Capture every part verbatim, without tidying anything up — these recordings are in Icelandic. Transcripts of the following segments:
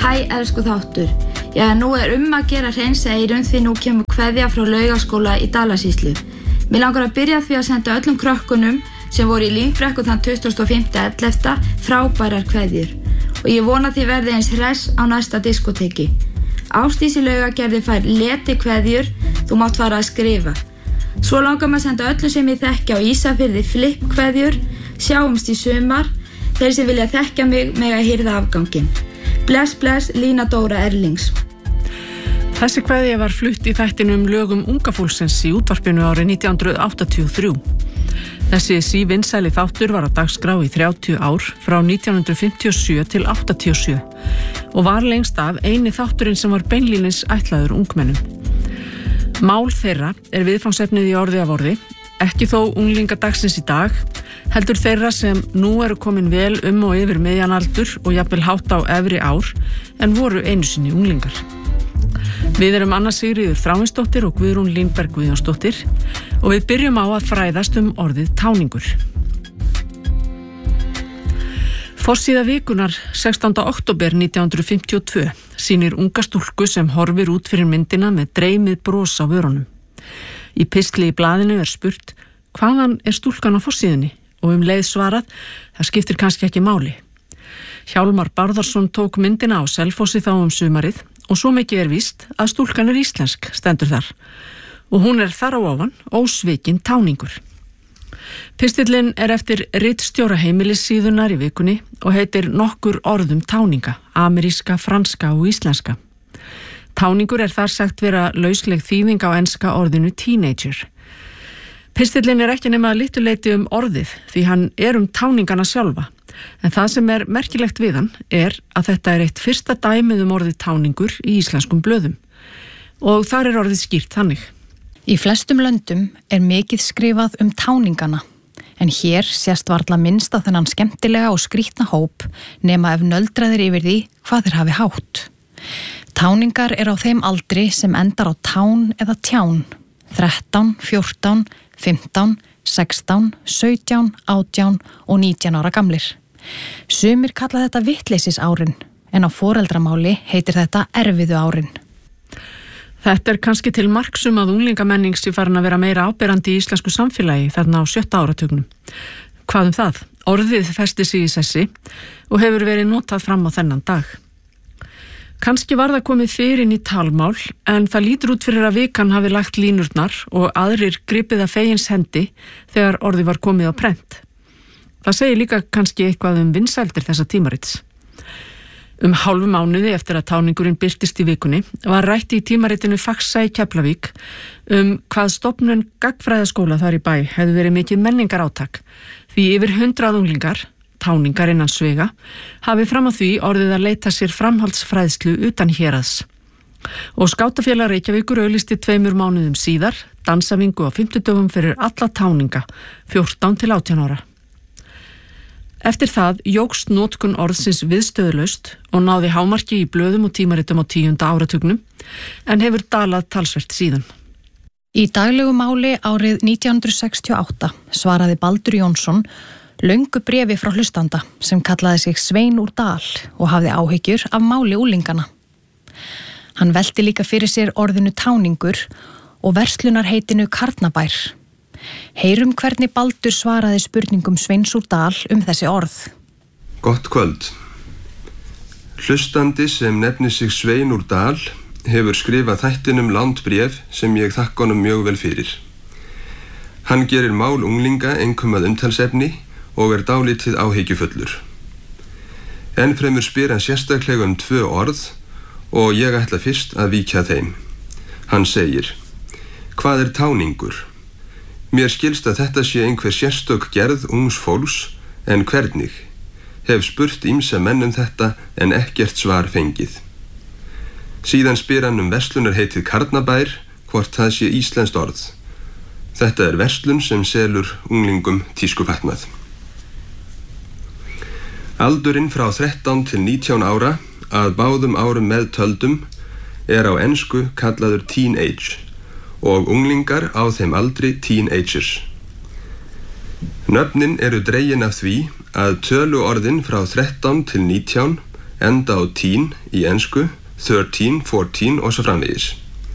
Hæ, elsku þáttur. Já, nú er um að gera hreinsa eyrun því nú kemur kveðja frá Laugaskóla í Dalasýslu. Mér langar að byrja því að senda öllum krökkunum sem voru í Línbrekku þann tuttugasta og fimmta ellefta frábærar kveðjur. Og ég vona því verði eins hress á næsta diskoteki. Ásdís í Laugagerði fær leti kveðjur, þú mátt fara að skrifa. Svo langar maður að senda öllu sem ég þekki á Ísafirði flipp kveðjur, sjáumst í sumar, þeir sem vilja þekkja mig með að hirða afganginn. Bless, bless, Lína Dóra Erlings. Þessi kveðja var flutt í þættinum Lögum unga fólksins í útvarpinu árið nítján hundruð áttatíu og þrjú. Þessi sívinsæli þáttur var á dagskrá í þrjátíu ár frá nítján hundruð fimmtíu og sjö til áttatíu og sjö og var lengst af eini þátturinn sem var beinlínis ætlaður ungmennum. Mál þeirra er viðfangsefnið í orði af orði, ekki þó unglingadagsins í dag, heldur þeirra sem nú eru komin vel um og yfir miðjanaldur og jafnvel hátt á efri ár en voru einu sinni unglingar. Við erum Anna Sigríður Þráinsdóttir og Guðrún Línberg Guðjónsdóttir og við byrjum á að fræðast um orðið táningur. Forsíða vikunar sextánda október nítján hundruð fimmtíu og tvö sýnir unga stúlku sem horfir út fyrir myndina með dreymið bros á vörunum. Í pistli í blaðinu er spurt hvaðan er stúlkan á forsíðunni og um leið svarað það skiptir kannski ekki máli. Hjálmar Bárðarsson tók myndina á Selfossi þá um sumarið og svo mikið er víst að stúlkan er íslensk, stendur þar. Og hún er þar á ofan ósvikinn táningur. Pistillinn er eftir ritstjóra heimilissíðunar í vikunni og heitir Nokkur orðum táninga, ameríska, franska og íslenska. Táningur er þar sagt vera lausleg þýðing á enska orðinu teenager. Pistillinn er ekki nema að litlu leyti um orðið því hann er um táningana sjálfa. En það sem er merkilegt við hann er að þetta er eitt fyrsta dæmið um orðið táningur í íslenskum blöðum. Og þar er orðið skýrt þannig. Í flestum löndum er mikið skrifað um táningana, en hér sést varla minnst á þennan skemmtilega og skrýtna hóp nema ef nöldraðir yfir því hvað þeir hafi hátt. Táningar er á þeim aldri sem endar á tán eða tján, þrettán, fjórtán, fimmtán, sextán, sautján, átján og nítján ára gamlir. Sumir kalla þetta vittleysisárin, en á foreldramáli heitir þetta erfiðu árin. Þetta er kannski til marks um að unglingamenning sé farin að vera meira áberandi í íslensku samfélagi þarna á sjötta áratugnum. Hvað um það? Orðið festi sig í sessi og hefur verið notað fram á þennan dag. Kannski var það komið fyrir inn í talmál en það lítur út fyrir að vikan hafi lagt línurnar og aðrir gripið að fegins hendi þegar orðið var komið á prent. Það segir líka kannski eitthvað um vinsældir þessa tímarits. Um hálfu mánuði eftir að táningurinn birtist í vikunni var rætt í tímaritinu Faxa í Keflavík um hvað stofnun gagnfræðaskóla þar í bæ hefði verið mikið menningarátak því yfir hundrað unglingar, táningar innan svega, hafi fram á því orðið að leita sér framhaldsfræðslu utan héraðs. Og Skátafélag Reykjavíkur auglýsti tveimur mánuðum síðar dansavingu á fimmtudögum fyrir alla táninga, fjórtán til átján ára. Eftir það jókst notkun orðsins viðstöðulaust og náði hámarki í blöðum og tímaritum á tíunda áratugnum en hefur dalað talsvert síðan. Í daglegu máli árið nítján hundruð sextíu og átta svaraði Baldur Jónsson löngu bréfi frá hlustanda sem kallaði sig Svein úr Dal og hafði áhyggjur af máli úlingana. Hann velti líka fyrir sér orðinu táningur og verslunarheitinu Karnabær. Heyrum hvernig Baldur svaraði spurningum Sveins úr Dal um þessi orð. Gott kvöld. Hlustandi sem nefnir sig Svein úr Dal hefur skrifað þættinum langt bréf sem ég þakka honum mjög vel fyrir. Hann gerir mál unglinga einkum að umtalsefni og er dálítið áhyggjufullur. Enn fremur spyr hann sérstaklega um tvö orð og ég ætla fyrst að víkja þeim. Hann segir: Hvað er táningur? Mér skilst að þetta sé einhver sérstök gerð ungs fólks, en hvernig? Hef spurt ýmsa menn um þetta en ekkert svar fengið. Síðan spyr hann um verslunarheitið Karnabær, hvort það sé íslenskt orð. Þetta er verslun sem selur unglingum tískufatnað. Aldurinn frá þrettán til nítján ára, að báðum árum meðtöldum, er á ensku kallaður teenage og unglingar á þeim aldri teenagers. Nöfnin eru dregin af því að töluorðin frá þrettán til nítján enda á teen í ensku, thirteen, fourteen og svo framvegis.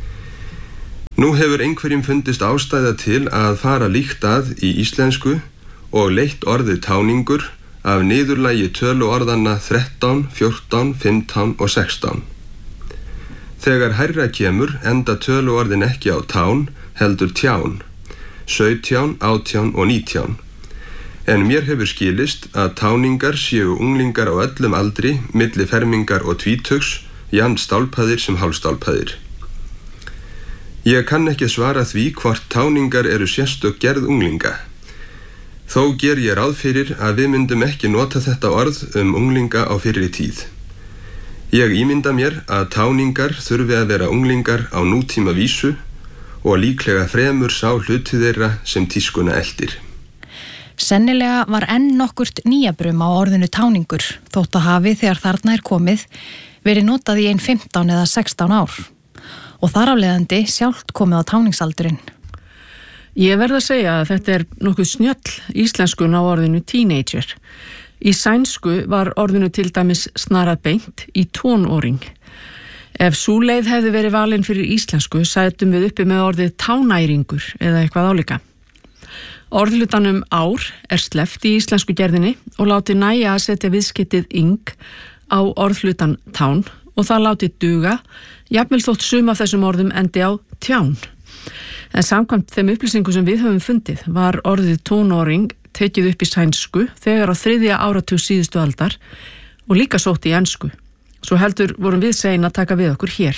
Nú hefur einhverjum fundist ástæða til að fara líkt að í íslensku og leitt orðið táningur af niðurlagi töluorðanna þrettán, fjórtán, fimmtán og sextán. Þegar hærra kemur enda töluorðin ekki á tán, heldur tján, sautján, átján og nítján. En mér hefur skilist að táningar séu unglingar á öllum aldri, milli fermingar og tvítugs, jafnt stálpaðir sem hálfstálpaðir. Ég kann ekki svara því hvort táningar eru sérstök gerð unglinga. Þó ger ég ráð fyrir að við myndum ekki nota þetta orð um unglinga á fyrri tíð. Ég ímynda mér að táningar þurfi að vera unglingar á nútíma vísu og líklega fremur sá hluti þeirra sem tískuna eldir. Sennilega var enn nokkurt nýjabrum á orðinu táningur, þótt að hafi þegar þarna er komið verið notað í ein fimmtán eða sextán ár og þar af leiðandi sjálft komið á táningsaldurinn. Ég verð að segja að þetta er nokkuð snjöll íslenskun á orðinu teenager. Í sænsku var orðinu til dæmis snarað beint í tónóring. Ef sú leið hefði verið valin fyrir íslensku sætum við uppi með orðið tánæringur eða eitthvað álíka. Orðlutanum ár er sleppt í íslensku gerðinni og látið nægja að setja viðskeytið ing á orðlutan tán og það látið duga, jafnvel þótt sum af þessum orðum endi á tján. En samkvæmt þeim upplýsingum sem við höfum fundið var orðið tónóring tekið upp í sænsku þegar á þriðja áratug síðustu aldar og líka sótt í ensku. Svo heldur vorum við sein að taka við okkur hér.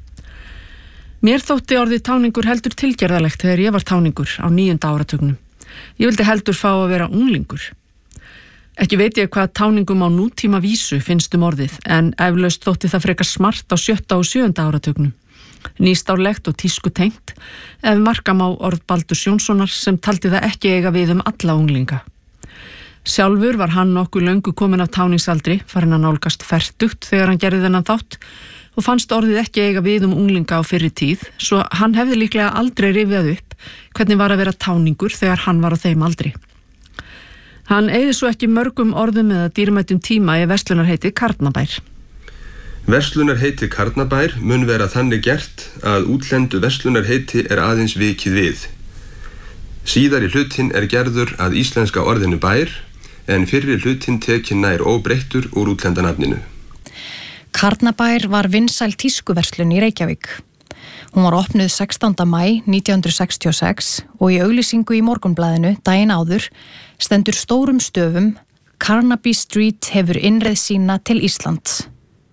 Mér þótti orðið táningur heldur tilgerðalegt þegar ég var táningur á níunda áratugnum. Ég vildi heldur fá að vera unglingur. Ekki veit ég hvað táningum á nútíma vísu finnst um orðið, en eflaust þótti það frekar smart á sjötta og sjöunda áratugnum. Nýstárlegt og tísku tengt, ef markam á orð Baldurs Jónssonar sem taldi það ekki eiga við um alla unglinga. Sjálfur var hann nokkuð löngu komin af táningsaldri, farin að nálgast fertugt þegar hann gerði þennan þátt og fannst orðið ekki eiga við um unglinga á fyrri tíð, svo hann hefði líklega aldrei rifjað upp hvernig var að vera táningur þegar hann var á þeim aldri. Hann eigði svo ekki mörgum orðum eða dýrmætum tíma í verslunarheiti Karnabær. Verslunarheiti Karnabær mun vera þannig gert að útlendu verslunarheiti er aðeins vikið við. Síðari hlutinn er gerður að íslenska orðinu bær, en fyrri hlutinn tekinn nær óbreyttur úr útlendanafninu. Karnabær var vinsæl tískuverslun í Reykjavík. Hún var opnuð sextánda maí nítján hundruð sextíu og sex og í auglýsingu í Morgunblaðinu daginn áður stendur stórum stöfum Carnaby Street hefur innreið sína til Íslands.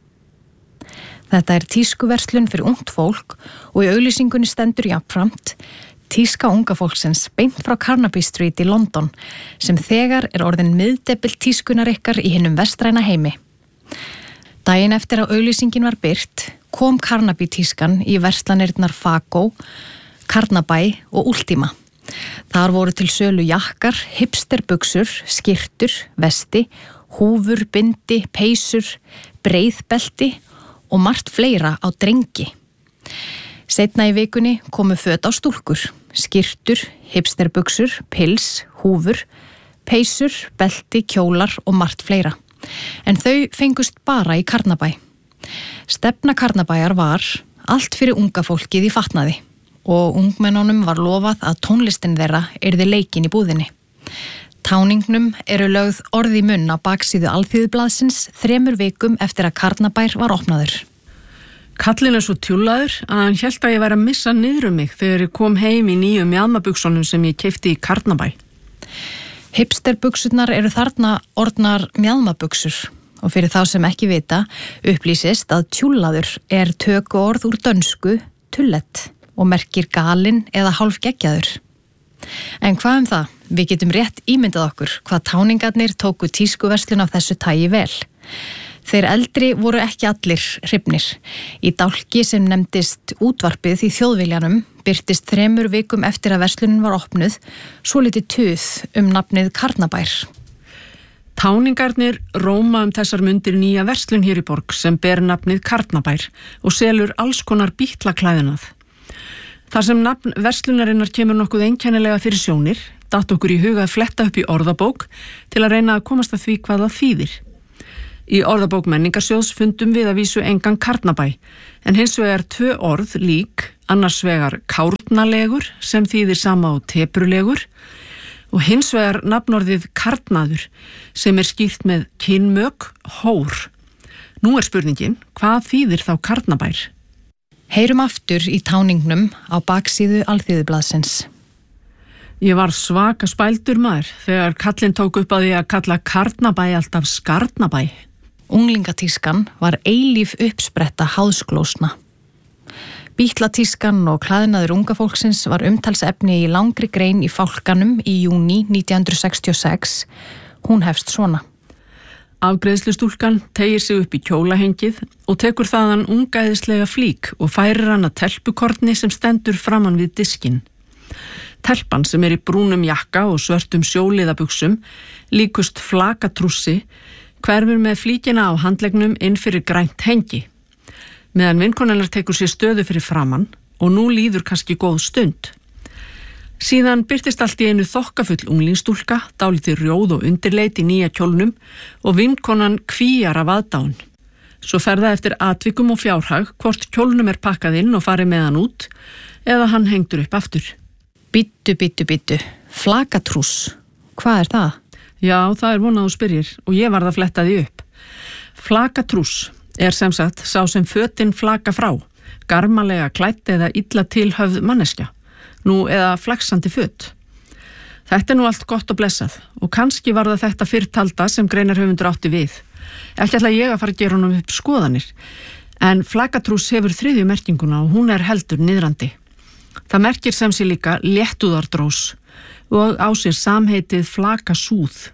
Þetta er tískuverslun fyrir ungt fólk og í auglýsingunni stendur jafnframt tíska unga fólksins beint frá Carnaby Street í London sem þegar er orðin miðdepill tískunar ykkar í hinum vestræna heimi. Daginn eftir að auglýsingin var birt kom Carnaby tískan í verslanirnar Fagó, Karnabæ og Ultima. Þar voru til sölu jakkar, hipsterbuxur, skyrtur, vesti, húfur, bindi, peysur, breiðbelti og margt fleira á drengi. Seinna í vikunni komu föt á stúlkur, skyrtur, hipsterbuxur, pils, húfur, peysur, belti, kjólar og margt fleira. En þau fengust bara í Karnabæ. Stefna Karnabæjar var allt fyrir unga fólkið í fatnaði og ungmennunum var lofað að tónlistin þeirra yrði leikin í búðinni. Táningnum eru lögð orð í munn á baksíðu Alþýðublaðsins þremur vikum eftir að Karnabær var opnaður. Kallinn er svo tjúllaður að hann hélt að ég væri að missa niður um mig þegar ég kom heim í nýju mjaðmabuxunum sem ég keypti í Karnabæ. Hipsterbuxurnar eru þarna orðnar mjaðmabuxur og fyrir þá sem ekki vita upplýsist að tjúllaður er tökuorð úr dönsku tullet og merkir galinn eða hálfgeggjaður. En hvað um það? Við getum rétt ímyndað okkur hvað táningarnir tóku tískuverslun af þessu tagi vel. Þeir eldri voru ekki allir hrifnir. Í dálki sem nefndist útvarpið í Þjóðviljanum birtist þremur vikum eftir að verslunin var opnuð svolítið tuð um nafnið Karnabær. Táningarnir róma um þessar mundir nýja verslun hér í borg sem ber nafnið Karnabær og selur alls konar bítlaklæðinað. Þar sem nafn verslunarinnar kemur nokkuð einkennilega fyrir sjónir, datt okkur í huga að fletta upp í orðabók til að reyna að komast að því hvað það þýðir. Í orðabók menningarsjóðs fundum við að vísu engan Karnabæ, en hins vegar tvö orð lík, annars vegar kárnalegur sem þýðir sama á teprulegur og hins vegar nafnorðið karnaður sem er skýrt með kynmök, hór. Nú er spurningin, hvað þýðir þá Karnabær? Heyrum aftur í táningnum á baksíðu Alþýðublaðsins. Ég var svaka spældur maður þegar kallinn tók upp að því að kalla Karnabæ alltaf Skarnabæ. Unglingatískan var eilíf uppspretta háðsglósna. Bítlatískan og klæðnaður unga fólksins var umtalsefni í langri grein í Fálkanum í júní nítján hundruð sextíu og sex. Hún hefst svona. Afgreiðslustúlkan tegir sig upp í kjólahengið og tekur þaðan ungæðislega flík og færir hann að telpukorni sem stendur framan við diskinn. Telpan sem er í brúnum jakka og svörtum sjóliðabuxum, líkust flakatrússi, hverfur með flíkina á handleggnum inn fyrir grænt hengi. Meðan vinkonennar tekur sér stöðu fyrir framann og nú líður kannski góð stund. Síðan birtist allt í einu þokkafull unglingstúlka, dálítið rjóð og undirleit í nýja kjólnum og vinkonan kvíjar af aðdáun. Svo fer það eftir atvikum og fjárhag hvort kjólnum er pakkað inn og farið með hann út eða hann hengdur upp aftur. Bittu, bittu, bittu. Flakatrúss. Hvað er það? Já, það er vonað og spyrjir og ég varð að fletta því upp. Flakatrúss er sem sagt sá sem fötin flaka frá, garmalega klætt eða illa tilhöfð manneskja, nú eða flaksandi föt. Þetta er nú allt gott og blessað og kannski var það þetta fyrrtalda sem greinarhöfundur átti við. Ekki ætla ég að fara að gera honum upp skoðanir, en flakatrúss hefur þriðju merkinguna og hún er heldur niðrandi. Það merkir sem sé líka léttúðardrós og á sér samheitið flakasúð.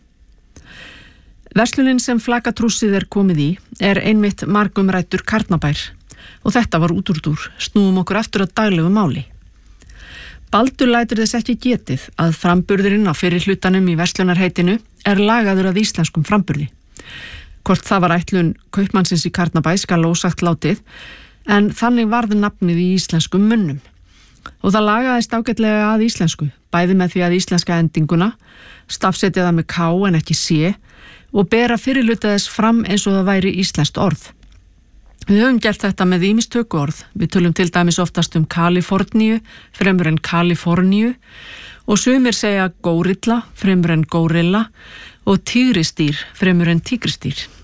Verslunin sem flakatrússið er komið í er einmitt margumræddur Karnabær og þetta var útúrdúr, snúum okkur aftur að daglegu máli. Baldur lætur þess ekki getið að framburðurinn á fyrri hlutanum í verslunarheitinu er lagaður að íslenskum framburði. Hvort það var ætlun kaupmannsins í Karnabæ skal ósagt látið, en þannig varði nafnið í íslenskum munnum. Og það lagaðist ágætlega að íslensku, bæði með því að íslenska endinguna, stafsetja það með K en ekki C, og bera fyrirluta þess fram eins og það væri íslenskt orð. Við höfum gert þetta með ýmis tökuorð. Við tölum til dæmis oftast um Kaliforníu fremur en Kaliforníu og sumir segja górilla fremur en górilla og tígristýr fremur en tígristýr.